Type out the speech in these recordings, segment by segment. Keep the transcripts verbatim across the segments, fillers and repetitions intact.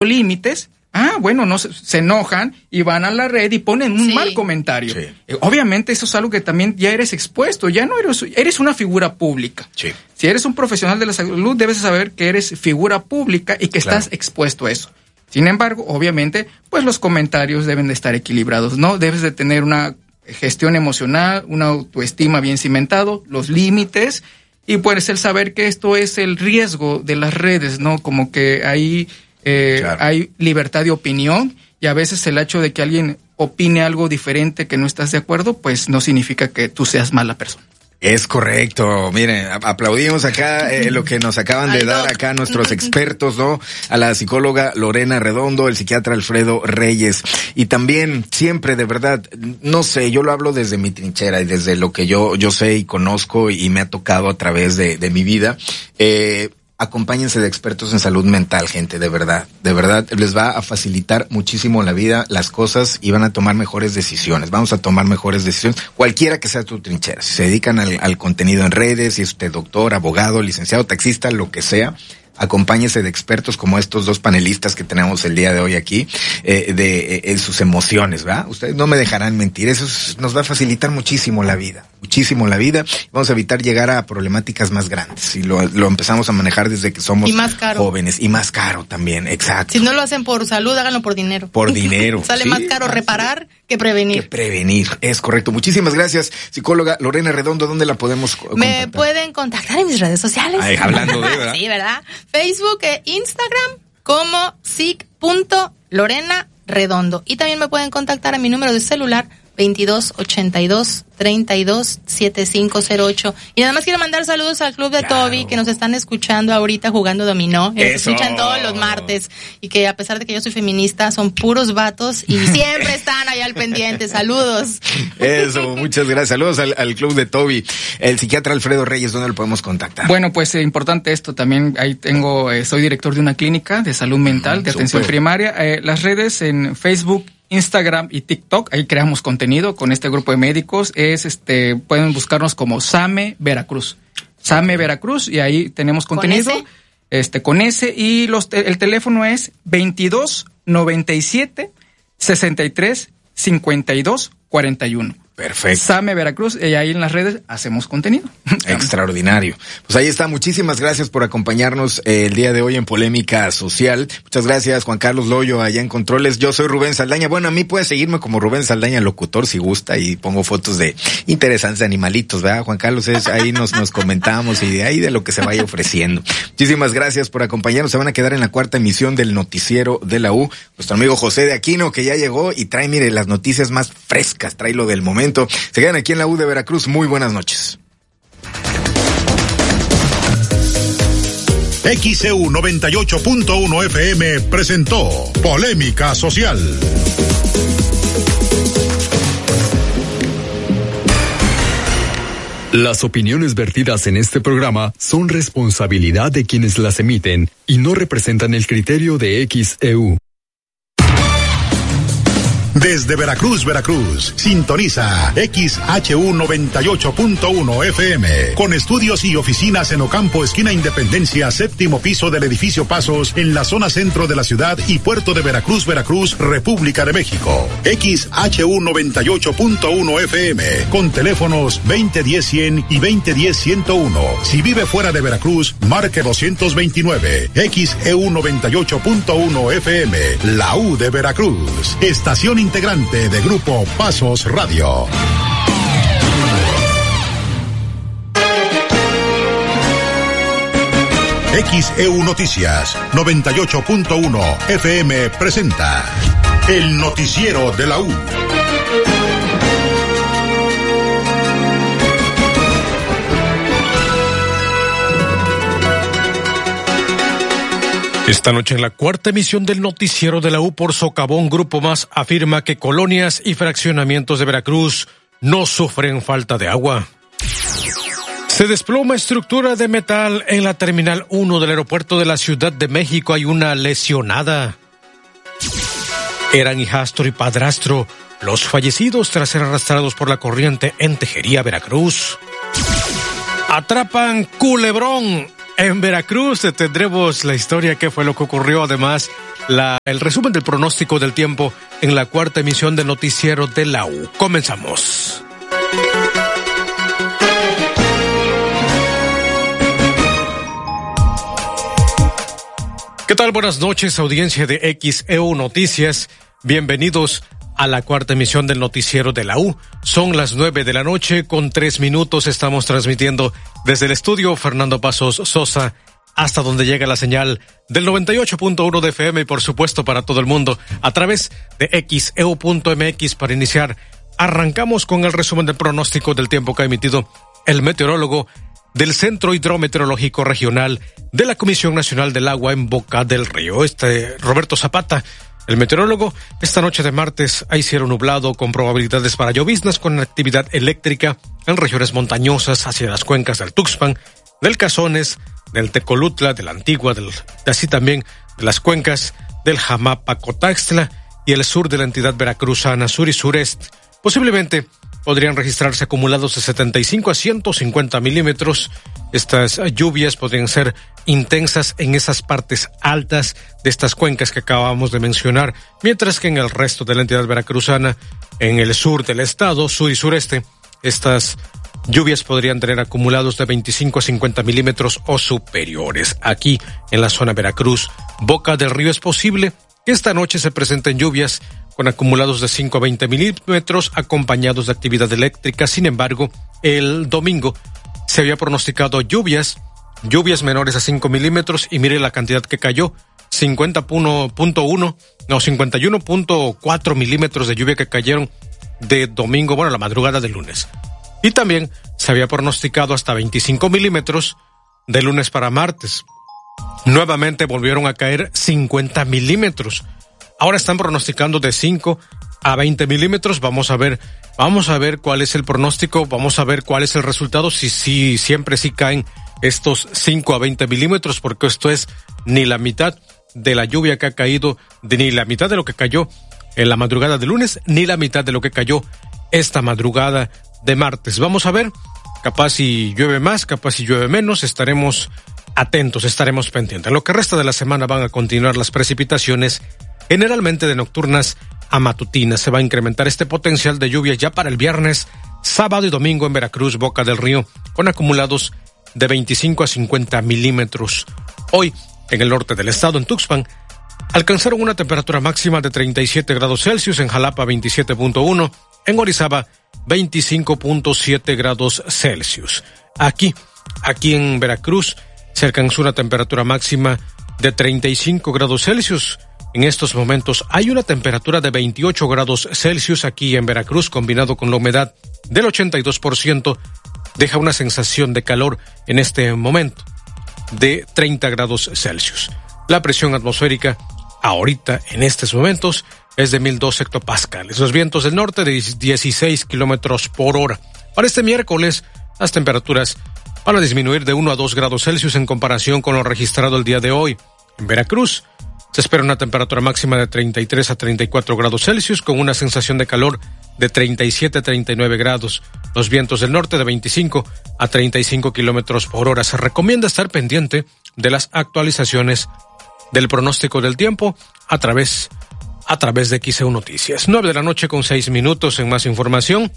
límites, ah, bueno, no se, se enojan y van a la red y ponen un sí. mal comentario. Sí. Eh, obviamente eso es algo que también ya eres expuesto, ya no eres, eres una figura pública. Sí. Si eres un profesional de la salud, debes saber que eres figura pública y que claro. estás expuesto a eso. Sin embargo, obviamente, pues los comentarios deben de estar equilibrados, ¿no? Debes de tener una gestión emocional, una autoestima bien cimentado, los límites, y pues el saber que esto es el riesgo de las redes, ¿no? Como que ahí eh, claro. hay libertad de opinión, y a veces el hecho de que alguien opine algo diferente que no estás de acuerdo, pues no significa que tú seas mala persona. Es correcto, miren, aplaudimos acá eh, lo que nos acaban de dar acá nuestros expertos, ¿no? A la psicóloga Lorena Redondo, el psiquiatra Alfredo Reyes, y también siempre, de verdad, no sé, yo lo hablo desde mi trinchera y desde lo que yo yo sé y conozco y me ha tocado a través de, de mi vida. Eh, Acompáñense de expertos en salud mental, gente, de verdad, de verdad, les va a facilitar muchísimo la vida, las cosas, y van a tomar mejores decisiones, vamos a tomar mejores decisiones, cualquiera que sea tu trinchera, si se dedican al, al contenido en redes, si es usted doctor, abogado, licenciado, taxista, lo que sea, acompáñese de expertos como estos dos panelistas que tenemos el día de hoy aquí, eh, de eh, en sus emociones, ¿verdad? Ustedes no me dejarán mentir, eso es, nos va a facilitar muchísimo la vida, muchísimo la vida. Vamos a evitar llegar a problemáticas más grandes y lo, lo empezamos a manejar desde que somos y más caro. jóvenes. Y más caro también, exacto. Si no lo hacen por salud, háganlo por dinero. Por dinero. Sale sí, más caro reparar que prevenir. Que prevenir, es correcto. Muchísimas gracias, psicóloga Lorena Redondo. ¿Dónde la podemos contactar? Me pueden contactar en mis redes sociales. Ay, hablando de, ¿verdad? Sí, ¿verdad? Facebook e Instagram como psic punto lorena redondo. Y también me pueden contactar a mi número de celular veintidós ochenta y dos treinta y dos setenta y cinco cero ocho. Y nada más quiero mandar saludos al Club de claro. Toby, que nos están escuchando ahorita jugando dominó. Nos escuchan todos los martes. Y que a pesar de que yo soy feminista, son puros vatos y siempre están allá al pendiente. Saludos. Eso, muchas gracias. Saludos al, al Club de Toby. El psiquiatra Alfredo Reyes, ¿dónde lo podemos contactar? Bueno, pues eh, importante esto también. Ahí tengo, eh, soy director de una clínica de salud mental, mm, de atención super. primaria. Eh, las redes en Facebook, Instagram y TikTok, ahí creamos contenido con este grupo de médicos, es este, pueden buscarnos como SAME Veracruz, SAME Veracruz, y ahí tenemos contenido, ¿con ese? este, con ese, y los, el teléfono es veintidós noventa y siete sesenta y tres cincuenta y dos cuarenta y uno. Perfecto. SAME Veracruz, y ahí en las redes hacemos contenido. Extraordinario. Pues ahí está, muchísimas gracias por acompañarnos eh, el día de hoy en Polémica Social. Muchas gracias, Juan Carlos Loyo, allá en Controles. Yo soy Rubén Saldaña. Bueno, a mí puede seguirme como Rubén Saldaña Locutor si gusta, y pongo fotos de interesantes de animalitos, ¿verdad? Juan Carlos, es ahí nos, nos comentamos y de ahí de lo que se vaya ofreciendo. Muchísimas gracias por acompañarnos. Se van a quedar en la cuarta emisión del Noticiero de la U. Nuestro amigo José de Aquino, que ya llegó y trae, mire, las noticias más frescas, trae lo del momento. Se quedan aquí en la U de Veracruz. Muy buenas noches. X C U noventa y ocho punto uno F M presentó Polémica Social. Las opiniones vertidas en este programa son responsabilidad de quienes las emiten y no representan el criterio de X E U. Desde Veracruz, Veracruz, sintoniza X H U noventa y ocho punto uno F M, con estudios y oficinas en Ocampo, esquina Independencia, séptimo piso del edificio Pasos, en la zona centro de la ciudad y puerto de Veracruz, Veracruz, República de México. X H U noventa y ocho punto uno F M, con teléfonos veinte diez cien y veinte diez ciento uno. Si vive fuera de Veracruz, marque doscientos veintinueve. X E U noventa y ocho punto uno F M, la U de Veracruz, estación integrante de Grupo Pasos Radio. X E U Noticias noventa y ocho punto uno F M presenta el Noticiero de la U. Esta noche en la cuarta emisión del Noticiero de la U por Socavón, Grupo Más afirma que colonias y fraccionamientos de Veracruz no sufren falta de agua. Se desploma estructura de metal en la Terminal uno del aeropuerto de la Ciudad de México. Hay una lesionada. Eran hijastro y padrastro los fallecidos tras ser arrastrados por la corriente en Tejería, Veracruz. Atrapan culebrón en Veracruz. Tendremos la historia, qué fue lo que ocurrió. Además, la, el resumen del pronóstico del tiempo en la cuarta emisión del noticiero de la U. Comenzamos. ¿Qué tal? Buenas noches, audiencia de X E U Noticias. Bienvenidos a la cuarta emisión del noticiero de la U. Son las nueve de la noche con tres minutos. Estamos transmitiendo desde el estudio Fernando Pasos Sosa hasta donde llega la señal del noventa y ocho punto uno de F M y por supuesto para todo el mundo a través de X E U punto M X. Para iniciar, arrancamos con el resumen del pronóstico del tiempo que ha emitido el meteorólogo del Centro Hidrometeorológico Regional de la Comisión Nacional del Agua en Boca del Río. Este Roberto Zapata, el meteorólogo. Esta noche de martes hay cielo nublado con probabilidades para lloviznas con actividad eléctrica en regiones montañosas hacia las cuencas del Tuxpan, del Cazones, del Tecolutla, de la Antigua, del, así también de las cuencas del Jamapa, Cotaxtla y el sur de la entidad veracruzana, sur y sureste. Posiblemente podrían registrarse acumulados de setenta y cinco a ciento cincuenta milímetros. Estas lluvias podrían ser intensas en esas partes altas de estas cuencas que acabamos de mencionar, mientras que en el resto de la entidad veracruzana, en el sur del estado, sur y sureste, estas lluvias podrían tener acumulados de veinticinco a cincuenta milímetros o superiores. Aquí, en la zona Veracruz, Boca del Río, es posible que esta noche se presenten lluvias con acumulados de cinco a veinte milímetros acompañados de actividad eléctrica. Sin embargo, el domingo se había pronosticado lluvias, lluvias menores a cinco milímetros y mire la cantidad que cayó, cincuenta punto uno, no, cincuenta y uno punto cuatro milímetros de lluvia que cayeron de domingo, bueno, la madrugada del lunes. Y también se había pronosticado hasta veinticinco milímetros de lunes para martes. Nuevamente volvieron a caer cincuenta milímetros. Ahora están pronosticando de cinco a veinte milímetros. Vamos a ver, vamos a ver cuál es el pronóstico, vamos a ver cuál es el resultado, si, si siempre sí caen estos cinco a veinte milímetros, porque esto es ni la mitad de la lluvia que ha caído, de, ni la mitad de lo que cayó en la madrugada de lunes, ni la mitad de lo que cayó esta madrugada de martes. Vamos a ver, capaz si llueve más, capaz si llueve menos, estaremos atentos, estaremos pendientes. En lo que resta de la semana van a continuar las precipitaciones, generalmente de nocturnas a matutinas. Se va a incrementar este potencial de lluvia ya para el viernes, sábado y domingo en Veracruz, Boca del Río, con acumulados de veinticinco a cincuenta milímetros. Hoy, en el norte del estado, en Tuxpan, alcanzaron una temperatura máxima de treinta y siete grados Celsius, en Jalapa veintisiete punto uno, en Orizaba veinticinco punto siete grados Celsius. Aquí, aquí en Veracruz, se alcanzó una temperatura máxima de treinta y cinco grados Celsius. En estos momentos hay una temperatura de veintiocho grados Celsius aquí en Veracruz, combinado con la humedad del ochenta y dos por ciento, deja una sensación de calor en este momento de treinta grados Celsius. La presión atmosférica ahorita, en estos momentos, es de mil dos hectopascales. Los vientos del norte de dieciséis kilómetros por hora. Para este miércoles, las temperaturas van a disminuir de uno a dos grados Celsius en comparación con lo registrado el día de hoy. En Veracruz, se espera una temperatura máxima de treinta y tres a treinta y cuatro grados Celsius con una sensación de calor de treinta y siete a treinta y nueve grados. Los vientos del norte de veinticinco a treinta y cinco kilómetros por hora. Se recomienda estar pendiente de las actualizaciones del pronóstico del tiempo a través, a través de X E U Noticias. nueve de la noche con seis minutos en más información.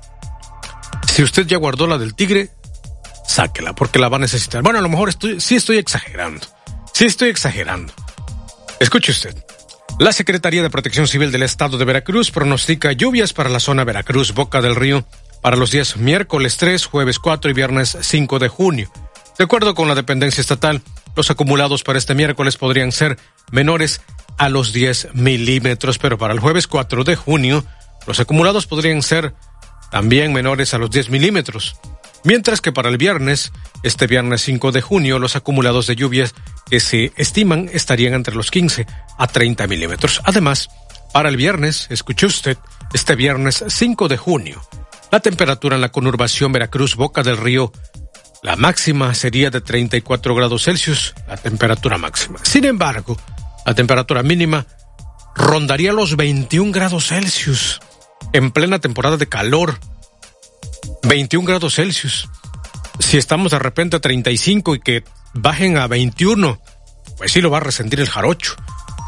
Si usted ya guardó la del tigre, sáquela porque la va a necesitar. Bueno, a lo mejor estoy, sí estoy exagerando. Sí estoy exagerando. Escuche usted. La Secretaría de Protección Civil del Estado de Veracruz pronostica lluvias para la zona Veracruz, Boca del Río, para los días miércoles tres, jueves cuatro y viernes cinco de junio. De acuerdo con la dependencia estatal, los acumulados para este miércoles podrían ser menores a los diez milímetros, pero para el jueves cuatro de junio, los acumulados podrían ser también menores a los diez milímetros. Mientras que para el viernes, este viernes cinco de junio, los acumulados de lluvias que se estiman estarían entre los quince a treinta milímetros. Además, para el viernes, escuche usted, este viernes cinco de junio, la temperatura en la conurbación Veracruz, Boca del Río, la máxima sería de treinta y cuatro grados Celsius, la temperatura máxima. Sin embargo, la temperatura mínima rondaría los veintiún grados Celsius en plena temporada de calor. veintiún grados Celsius. Si estamos de repente a treinta y cinco y que bajen a veintiuno, pues sí lo va a resentir el jarocho.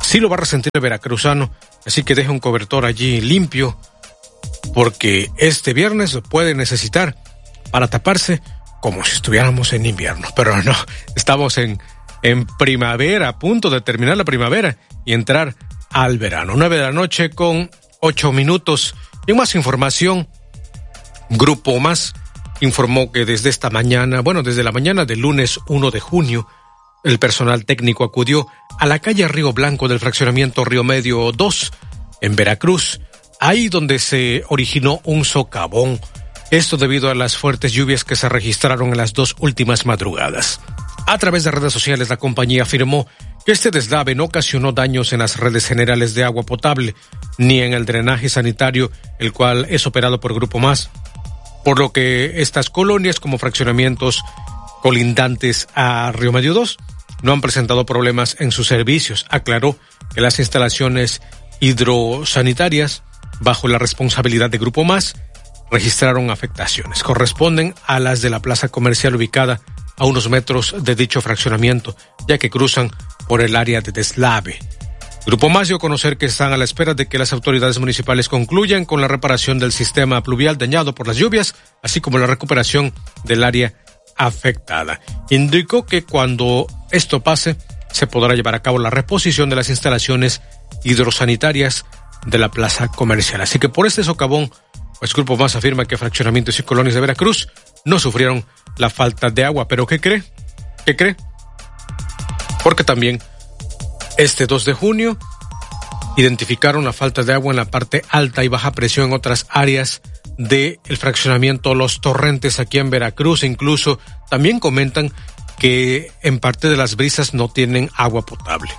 así lo va a resentir el veracruzano, así que deje un cobertor allí limpio, porque este viernes lo puede necesitar para taparse como si estuviéramos en invierno, pero no, estamos en, en primavera, a punto de terminar la primavera y entrar al verano. Nueve de la noche con ocho minutos. Y más información, Grupo Más informó que desde esta mañana, bueno, desde la mañana del lunes primero de junio, el personal técnico acudió a la calle Río Blanco del fraccionamiento Río Medio dos, en Veracruz, ahí donde se originó un socavón. Esto debido a las fuertes lluvias que se registraron en las dos últimas madrugadas. A través de redes sociales, la compañía afirmó que este deslave no ocasionó daños en las redes generales de agua potable, ni en el drenaje sanitario, el cual es operado por Grupo Más, por lo que estas colonias como fraccionamientos colindantes a Río Medio dos no han presentado problemas en sus servicios. Aclaró que las instalaciones hidrosanitarias, bajo la responsabilidad de Grupo Más, registraron afectaciones. Corresponden a las de la plaza comercial ubicada a unos metros de dicho fraccionamiento, ya que cruzan por el área de deslave. Grupo Más dio a conocer que están a la espera de que las autoridades municipales concluyan con la reparación del sistema pluvial dañado por las lluvias, así como la recuperación del área afectada. Indicó que cuando esto pase, se podrá llevar a cabo la reposición de las instalaciones hidrosanitarias de la plaza comercial. Así que por este socavón, pues Grupo Más afirma que fraccionamientos y colonias de Veracruz no sufrieron la falta de agua. ¿Pero qué cree? ¿Qué cree? Porque también este dos de junio identificaron la falta de agua en la parte alta y baja presión en otras áreas del fraccionamiento Los Torrentes aquí en Veracruz. Incluso también comentan que en parte de las brisas no tienen agua potable.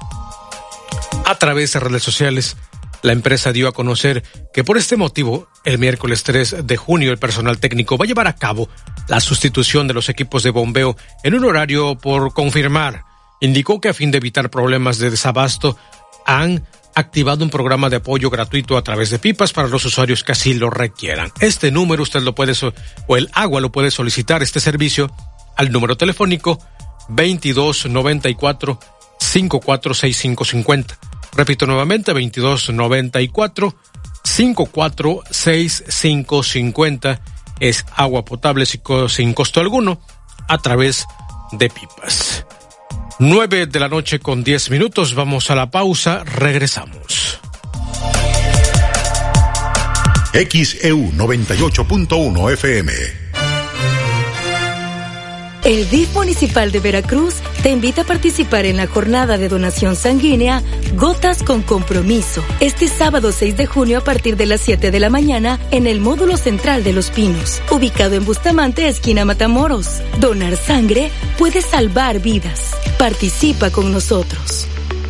A través de redes sociales, la empresa dio a conocer que por este motivo, el miércoles tres de junio, el personal técnico va a llevar a cabo la sustitución de los equipos de bombeo en un horario por confirmar. Indicó que a fin de evitar problemas de desabasto, han activado un programa de apoyo gratuito a través de pipas para los usuarios que así lo requieran. Este número usted lo puede, so- o el agua lo puede solicitar, este servicio, al número telefónico veintidós noventa y cuatro, cincuenta y cuatro sesenta y cinco cincuenta. Repito nuevamente, veintidós noventa y cuatro, cincuenta y cuatro sesenta y cinco cincuenta. Es agua potable sin costo alguno a través de pipas. Nueve de la noche con diez minutos. Vamos a la pausa. Regresamos. X E U noventa y ocho punto uno F M. El D I F Municipal de Veracruz te invita a participar en la jornada de donación sanguínea Gotas con Compromiso, este sábado seis de junio a partir de las siete de la mañana en el módulo central de Los Pinos, ubicado en Bustamante, esquina Matamoros. Donar sangre puede salvar vidas. Participa con nosotros.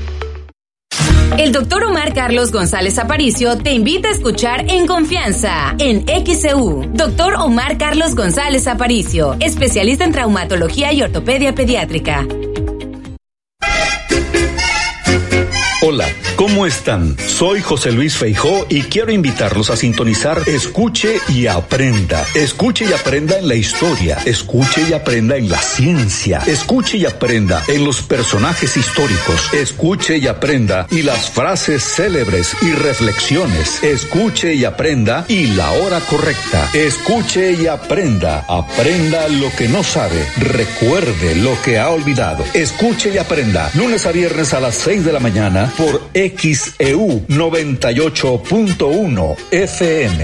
El doctor Omar Carlos González Aparicio te invita a escuchar En Confianza, en X E U. Doctor Omar Carlos González Aparicio, especialista en traumatología y ortopedia pediátrica. Hola, ¿cómo están? Soy José Luis Feijó y quiero invitarlos a sintonizar Escuche y Aprenda. Escuche y aprenda en la historia, escuche y aprenda en la ciencia, escuche y aprenda en los personajes históricos, escuche y aprenda y las frases célebres y reflexiones, escuche y aprenda y la hora correcta, escuche y aprenda, aprenda lo que no sabe, recuerde lo que ha olvidado, escuche y aprenda, lunes a viernes a las seis de la mañana, por X E U noventa y ocho punto uno F M.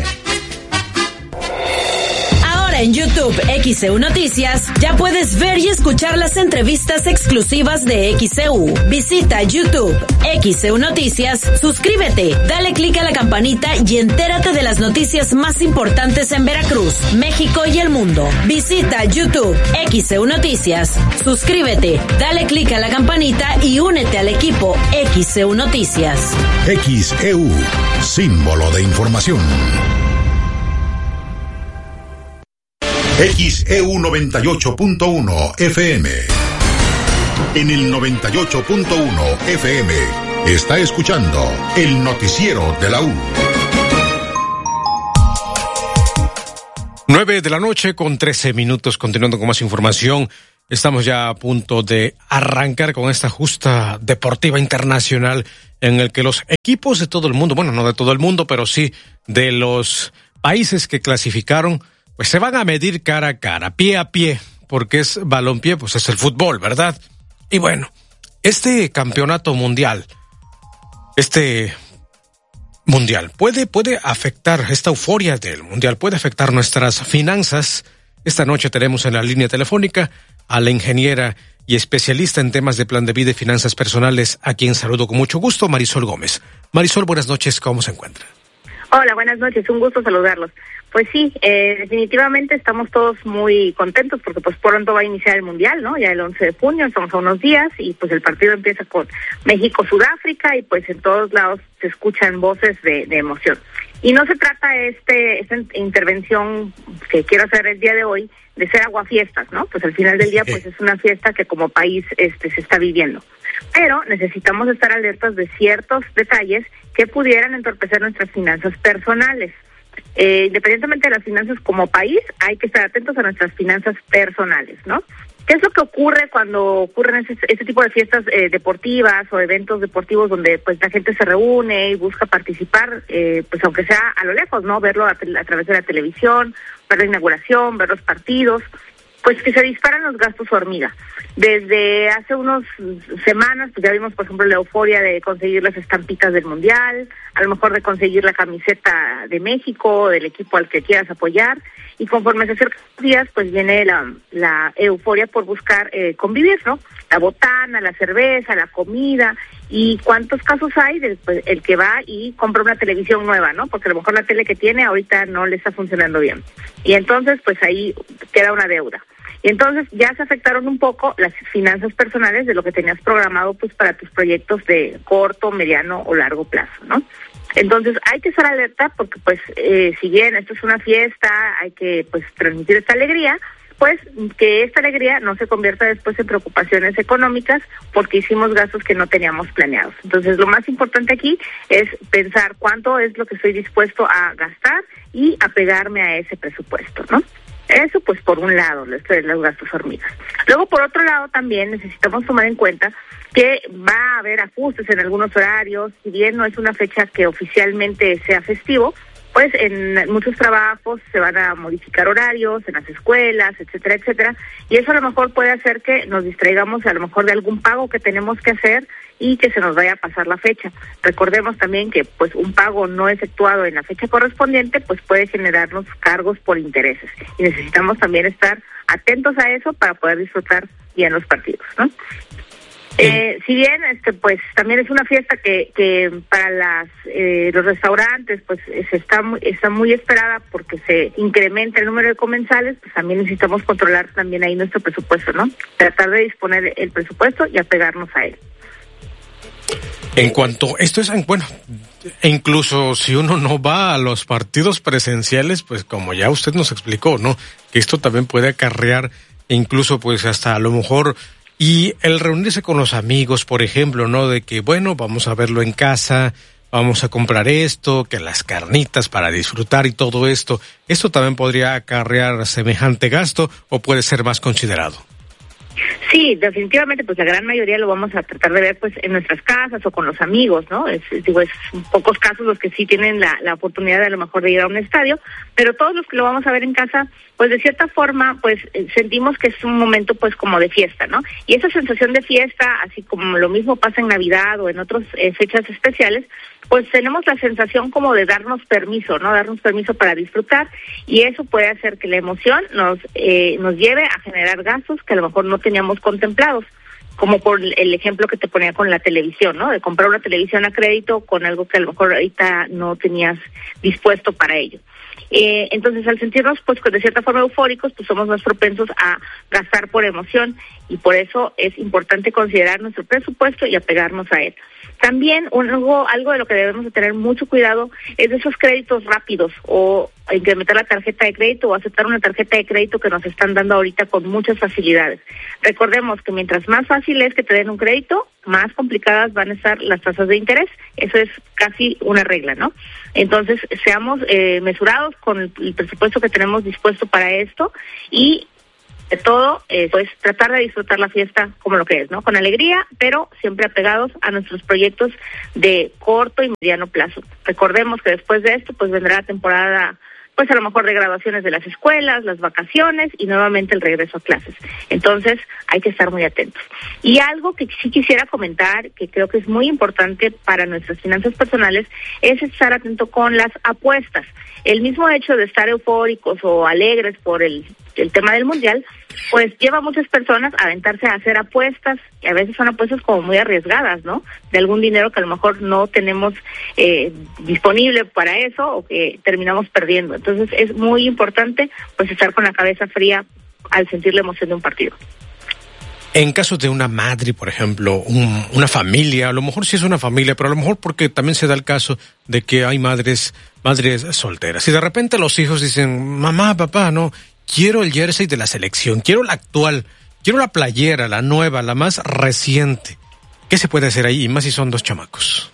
Ahora en YouTube X E U Noticias ya puedes ver y escuchar las entrevistas exclusivas de X E U. Visita YouTube X E U Noticias, suscríbete, dale clic a la campanita y entérate de las noticias más importantes en Veracruz, México y el mundo. Visita YouTube X E U Noticias, suscríbete, dale clic a la campanita y únete al equipo X E U Noticias. X E U, símbolo de información. X E U noventa y ocho punto uno F M. En el noventa y ocho punto uno F M está escuchando el noticiero de la U. Nueve de la noche con trece minutos, continuando con más información. Estamos ya a punto de arrancar con esta justa deportiva internacional en el que los equipos de todo el mundo, bueno, no de todo el mundo, pero sí de los países que clasificaron, pues se van a medir cara a cara, pie a pie, porque es balompié, pues es el fútbol, ¿verdad? Y bueno, este campeonato mundial, este mundial puede, puede afectar, esta euforia del mundial puede afectar nuestras finanzas. Esta noche tenemos en la línea telefónica a la ingeniera y especialista en temas de plan de vida y finanzas personales, a quien saludo con mucho gusto, Marisol Gómez. Marisol, buenas noches, ¿cómo se encuentra? Hola, buenas noches, un gusto saludarlos. Pues sí, eh, definitivamente estamos todos muy contentos porque pues pronto va a iniciar el Mundial, ¿no? Ya el once de junio, estamos a unos días y pues el partido empieza con México-Sudáfrica y pues en todos lados se escuchan voces de, de emoción. Y no se trata este esta intervención que quiero hacer el día de hoy de ser aguafiestas, ¿no? Pues al final del día pues es una fiesta que como país este se está viviendo. Pero necesitamos estar alertas de ciertos detalles que pudieran entorpecer nuestras finanzas personales. Eh, independientemente de las finanzas como país, hay que estar atentos a nuestras finanzas personales, ¿no? ¿Qué es lo que ocurre cuando ocurren ese, ese tipo de fiestas eh, deportivas o eventos deportivos donde pues la gente se reúne y busca participar, eh, pues aunque sea a lo lejos, ¿no? Verlo a, a través de la televisión, ver la inauguración, ver los partidos, pues que se disparan los gastos hormiga. Desde hace unas semanas, pues ya vimos, por ejemplo, la euforia de conseguir las estampitas del Mundial, a lo mejor de conseguir la camiseta de México, del equipo al que quieras apoyar, y conforme se acercan los días, pues viene la, la euforia por buscar eh, convivir, ¿no? La botana, la cerveza, la comida, y cuántos casos hay del pues, el que va y compra una televisión nueva, ¿no? Porque a lo mejor la tele que tiene ahorita no le está funcionando bien. Y entonces, pues ahí queda una deuda. Y entonces ya se afectaron un poco las finanzas personales de lo que tenías programado pues para tus proyectos de corto, mediano o largo plazo, ¿no? Entonces hay que estar alerta porque pues eh, si bien esto es una fiesta, hay que pues transmitir esta alegría, pues que esta alegría no se convierta después en preocupaciones económicas porque hicimos gastos que no teníamos planeados. Entonces lo más importante aquí es pensar cuánto es lo que estoy dispuesto a gastar y apegarme a ese presupuesto, ¿no? Eso pues por un lado, los, los gastos hormigas. Luego por otro lado también necesitamos tomar en cuenta que va a haber ajustes en algunos horarios, si bien no es una fecha que oficialmente sea festivo, pues en muchos trabajos se van a modificar horarios, en las escuelas, etcétera, etcétera, y eso a lo mejor puede hacer que nos distraigamos a lo mejor de algún pago que tenemos que hacer y que se nos vaya a pasar la fecha. Recordemos también que pues un pago no efectuado en la fecha correspondiente pues puede generarnos cargos por intereses y necesitamos también estar atentos a eso para poder disfrutar bien los partidos, ¿no? Eh, si bien este pues también es una fiesta que que para las eh, los restaurantes pues se está muy, está muy esperada porque se incrementa el número de comensales, pues también necesitamos controlar también ahí nuestro presupuesto, ¿no? Tratar de disponer el presupuesto y apegarnos a él. En cuanto, esto es, bueno, incluso si uno no va a los partidos presenciales, pues como ya usted nos explicó, ¿no? Que esto también puede acarrear incluso pues hasta a lo mejor. Y el reunirse con los amigos, por ejemplo, ¿no? De que, bueno, vamos a verlo en casa, vamos a comprar esto, que las carnitas para disfrutar y todo esto. ¿Esto también podría acarrear semejante gasto o puede ser más considerado? Sí, definitivamente, pues la gran mayoría lo vamos a tratar de ver pues en nuestras casas o con los amigos, ¿no? Es, digo, es pocos casos los que sí tienen la, la oportunidad de a lo mejor de ir a un estadio, pero todos los que lo vamos a ver en casa, pues de cierta forma, pues sentimos que es un momento pues como de fiesta, ¿no? Y esa sensación de fiesta, así como lo mismo pasa en Navidad o en otras eh, fechas especiales, pues tenemos la sensación como de darnos permiso, ¿no? Darnos permiso para disfrutar y eso puede hacer que la emoción nos eh, nos lleve a generar gastos que a lo mejor no teníamos contemplados, como por el ejemplo que te ponía con la televisión, ¿no? De comprar una televisión a crédito con algo que a lo mejor ahorita no tenías dispuesto para ello. Eh, entonces, al sentirnos, pues, de cierta forma eufóricos, pues somos más propensos a gastar por emoción y por eso es importante considerar nuestro presupuesto y apegarnos a él. También un, algo, algo de lo que debemos de tener mucho cuidado es de esos créditos rápidos o incrementar la tarjeta de crédito o aceptar una tarjeta de crédito que nos están dando ahorita con muchas facilidades. Recordemos que mientras más fácil es que te den un crédito, más complicadas van a estar las tasas de interés. Eso es casi una regla, ¿no? Entonces, seamos eh, mesurados con el, el presupuesto que tenemos dispuesto para esto y de todo, eh, pues tratar de disfrutar la fiesta como lo que es, ¿no? Con alegría, pero siempre apegados a nuestros proyectos de corto y mediano plazo. Recordemos que después de esto, pues vendrá la temporada, pues a lo mejor de graduaciones de las escuelas, las vacaciones y nuevamente el regreso a clases. Entonces, hay que estar muy atentos. Y algo que sí quisiera comentar, que creo que es muy importante para nuestras finanzas personales, es estar atento con las apuestas. El mismo hecho de estar eufóricos o alegres por el, el tema del mundial, pues lleva a muchas personas a aventarse a hacer apuestas, y a veces son apuestas como muy arriesgadas, ¿no? De algún dinero que a lo mejor no tenemos eh, disponible para eso o que terminamos perdiendo. Entonces es muy importante pues estar con la cabeza fría al sentir la emoción de un partido. En caso de una madre, por ejemplo, un, una familia, a lo mejor sí es una familia, pero a lo mejor porque también se da el caso de que hay madres, madres solteras. Y de repente los hijos dicen, mamá, papá, no, quiero el jersey de la selección, quiero la actual, quiero la playera, la nueva, la más reciente. ¿Qué se puede hacer ahí? Y más si son dos chamacos.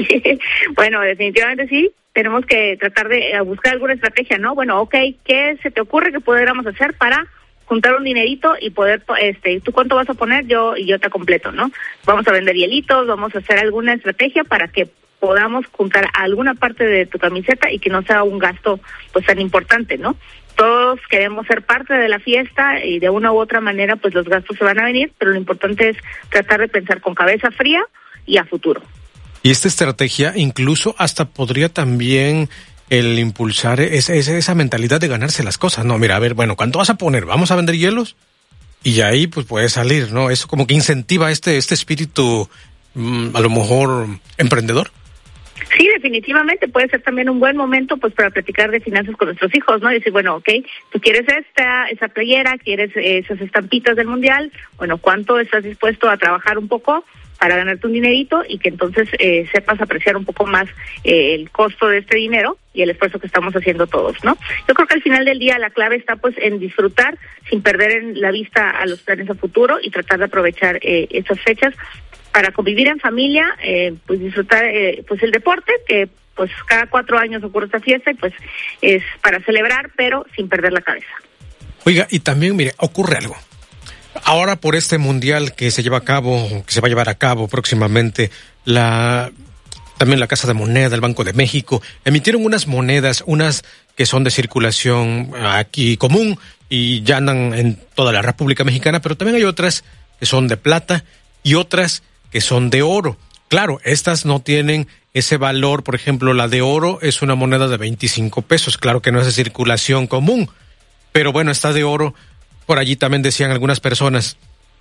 Bueno, definitivamente sí. Tenemos que tratar de buscar alguna estrategia, ¿no? Bueno, ok, ¿qué se te ocurre que pudiéramos hacer para juntar un dinerito y poder, este, ¿tú cuánto vas a poner? Yo y yo te completo, ¿no? Vamos a vender hielitos, vamos a hacer alguna estrategia para que podamos juntar alguna parte de tu camiseta y que no sea un gasto pues tan importante, ¿no? Todos queremos ser parte de la fiesta y de una u otra manera pues los gastos se van a venir, pero lo importante es tratar de pensar con cabeza fría y a futuro. Y esta estrategia incluso hasta podría también el impulsar esa, esa, esa mentalidad de ganarse las cosas. No, mira, a ver, bueno, ¿cuánto vas a poner? ¿Vamos a vender hielos? Y ahí pues puede salir, ¿no? Eso como que incentiva este, este espíritu, mmm, a lo mejor, emprendedor. Sí, definitivamente puede ser también un buen momento pues para platicar de finanzas con nuestros hijos, ¿no? Y decir, bueno, ok, tú quieres esta, esa playera, quieres esas estampitas del mundial, bueno, ¿cuánto estás dispuesto a trabajar un poco para ganarte un dinerito y que entonces eh, sepas apreciar un poco más eh, el costo de este dinero y el esfuerzo que estamos haciendo todos, ¿no? Yo creo que al final del día la clave está pues en disfrutar sin perder en la vista a los planes a futuro y tratar de aprovechar eh, esas fechas para convivir en familia, eh, pues disfrutar eh, pues el deporte, que pues cada cuatro años ocurre esta fiesta y pues es para celebrar, pero sin perder la cabeza. Oiga, y también, mire, ocurre algo. Ahora por este mundial que se lleva a cabo, que se va a llevar a cabo próximamente, la también la Casa de Moneda, el Banco de México, emitieron unas monedas, unas que son de circulación aquí común y ya andan en toda la República Mexicana, pero también hay otras que son de plata y otras que son de oro. Claro, estas no tienen ese valor, por ejemplo, la de oro es una moneda de veinticinco pesos, claro que no es de circulación común, pero bueno, esta de oro. Por allí también decían algunas personas,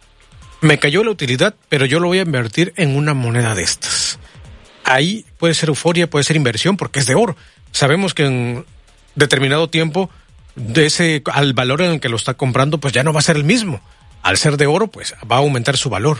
me cayó la utilidad, pero yo lo voy a invertir en una moneda de estas. Ahí puede ser euforia, puede ser inversión, porque es de oro. Sabemos que en determinado tiempo, de ese al valor en el que lo está comprando, pues ya no va a ser el mismo. Al ser de oro, pues va a aumentar su valor.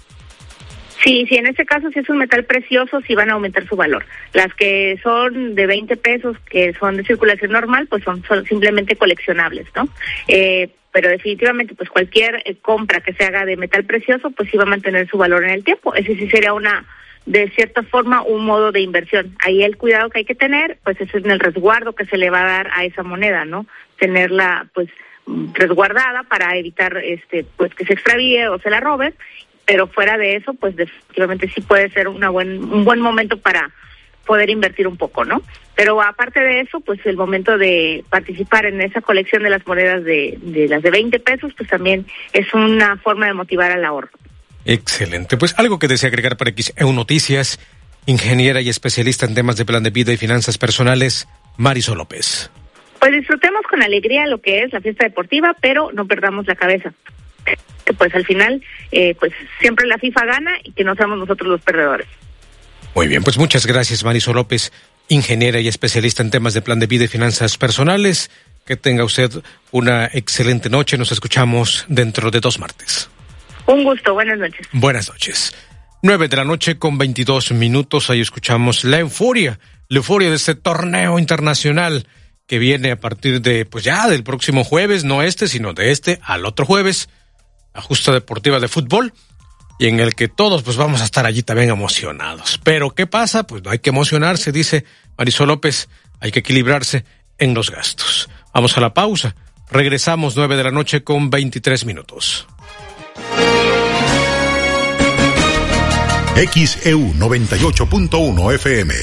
Sí, sí, en este caso si es un metal precioso, sí van a aumentar su valor. Las que son de veinte pesos, que son de circulación normal, pues son, son simplemente coleccionables, ¿no? Eh, pero definitivamente pues cualquier eh, compra que se haga de metal precioso pues sí va a mantener su valor en el tiempo. Ese sí sería una, de cierta forma, un modo de inversión. Ahí el cuidado que hay que tener pues es en el resguardo que se le va a dar a esa moneda, ¿no? Tenerla pues resguardada para evitar este pues que se extravíe o se la roben, pero fuera de eso pues definitivamente sí puede ser una buen un buen momento para poder invertir un poco, ¿no? Pero aparte de eso, pues el momento de participar en esa colección de las monedas de, de las de veinte pesos, pues también es una forma de motivar al ahorro. Excelente. Pues algo que desea agregar para X E U Noticias, ingeniera y especialista en temas de plan de vida y finanzas personales, Marisol López. Pues disfrutemos con alegría lo que es la fiesta deportiva, pero no perdamos la cabeza. Pues al final, eh, pues siempre la FIFA gana y que no seamos nosotros los perdedores. Muy bien, pues muchas gracias, Marisol López, ingeniera y especialista en temas de plan de vida y finanzas personales. Que tenga usted una excelente noche. Nos escuchamos dentro de dos martes. Un gusto, buenas noches. Buenas noches. Nueve de la noche con veintidós minutos. Ahí escuchamos la euforia, la euforia de este torneo internacional que viene a partir de, pues ya, del próximo jueves, no este, sino de este al otro jueves. La justa deportiva de fútbol. Y en el que todos pues vamos a estar allí también emocionados. Pero ¿qué pasa? Pues no hay que emocionarse, dice Marisol López, hay que equilibrarse en los gastos. Vamos a la pausa, Regresamos nueve de la noche con veintitrés minutos. X E U noventa y ocho punto uno F M.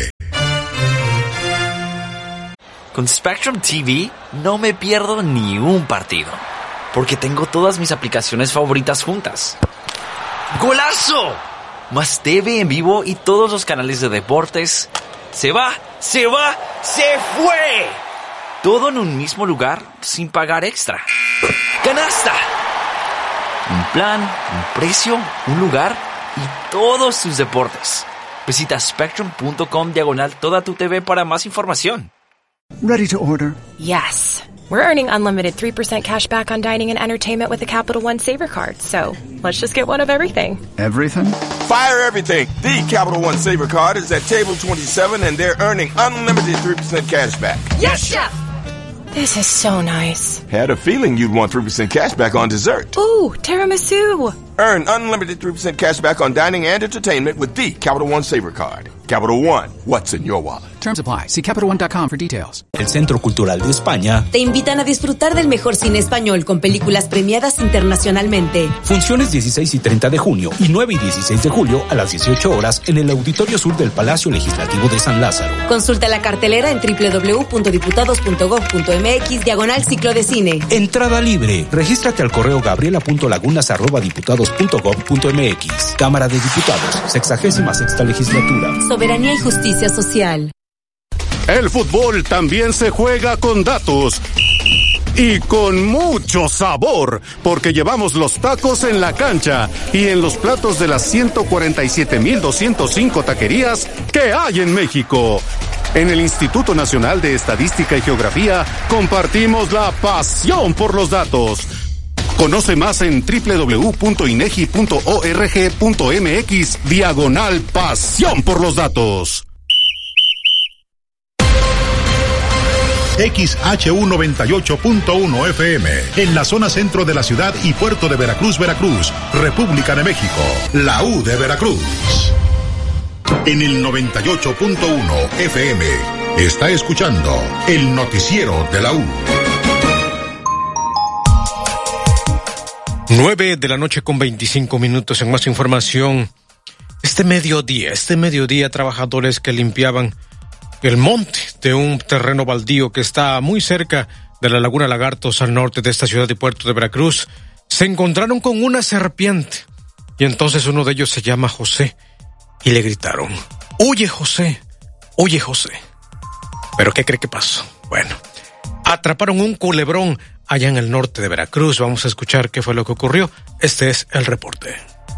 Con Spectrum T V no me pierdo ni un partido, porque tengo todas mis aplicaciones favoritas juntas. ¡Golazo! Más T V en vivo y todos los canales de deportes. ¡Se va! ¡Se va! ¡Se fue! Todo en un mismo lugar sin pagar extra. ¡Canasta! Un plan, un precio, un lugar y todos tus deportes. Visita spectrum.com diagonal toda tu T V para más información. Ready to order? Yes. We're earning unlimited three percent cash back on dining and entertainment with the Capital One Saver Card. So let's just get one of everything. Everything? Fire everything. The Capital One Saver Card is at table twenty-seven and they're earning unlimited three percent cash back. Yes, Chef! This is so nice. Had a feeling you'd want three percent cash back on dessert. Ooh, tiramisu. Earn unlimited three percent cash back on dining and entertainment with the Capital One Saver Card. Capital One, what's in your wallet? Terms apply. See Capital One dot com for details. El Centro Cultural de España te invitan a disfrutar del mejor cine español con películas premiadas internacionalmente. Funciones dieciséis y treinta de junio y nueve y dieciséis de julio a las dieciocho horas en el Auditorio Sur del Palacio Legislativo de San Lázaro. Consulta la cartelera en doble u doble u doble u punto diputados punto gob punto eme equis diagonal ciclo de cine. Entrada libre. Regístrate al correo gabriela punto lagunas arroba diputados punto gob punto eme equis. Cámara de Diputados, sexagésima sexta legislatura. Soberanía y justicia social. El fútbol también se juega con datos y con mucho sabor, porque llevamos los tacos en la cancha y en los platos de las ciento cuarenta y siete mil doscientos cinco taquerías que hay en México. En el Instituto Nacional de Estadística y Geografía compartimos la pasión por los datos. Conoce más en doble u doble u doble u punto inegi punto org punto eme equis diagonal pasión por los datos. X H U noventa y ocho punto uno F M, en la zona centro de la ciudad y puerto de Veracruz, Veracruz, República de México, la U de Veracruz. En el noventa y ocho punto uno F M, está escuchando el noticiero de la U. Nueve de la noche con veinticinco minutos. En más información, este mediodía, este mediodía, trabajadores que limpiaban el monte de un terreno baldío que está muy cerca de la Laguna Lagartos al norte de esta ciudad y puerto de Veracruz, se encontraron con una serpiente. Y entonces uno de ellos se llama José y le gritaron: «Huye, José, huye, José». ¿Pero qué cree que pasó? Bueno, atraparon un culebrón allá en el norte de Veracruz. Vamos a escuchar qué fue lo que ocurrió. Este es el reporte.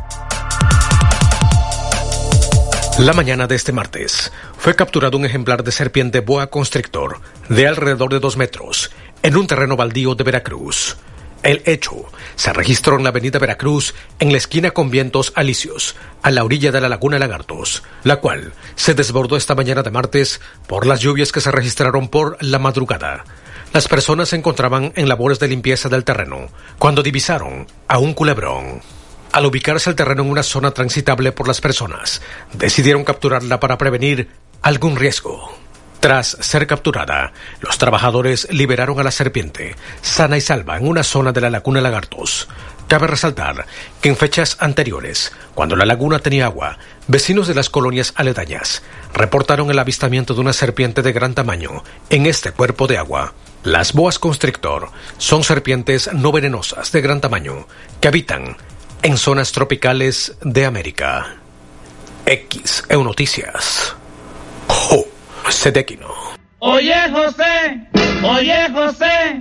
La mañana de este martes fue capturado un ejemplar de serpiente boa constrictor de alrededor de dos metros en un terreno baldío de Veracruz. El hecho se registró en la avenida Veracruz, en la esquina con Vientos Alicios, a la orilla de la Laguna Lagartos, la cual se desbordó esta mañana de martes por las lluvias que se registraron por la madrugada. Las personas se encontraban en labores de limpieza del terreno cuando divisaron a un culebrón. Al ubicarse el terreno en una zona transitable por las personas, decidieron capturarla para prevenir algún riesgo. Tras ser capturada, los trabajadores liberaron a la serpiente, sana y salva, en una zona de la Laguna Lagartos. Cabe resaltar que en fechas anteriores, cuando la laguna tenía agua, vecinos de las colonias aledañas reportaron el avistamiento de una serpiente de gran tamaño en este cuerpo de agua. Las boas constrictor son serpientes no venenosas de gran tamaño que habitan en zonas tropicales de América. X E U Noticias. Jo, Sedequino. Oye, José, oye, José,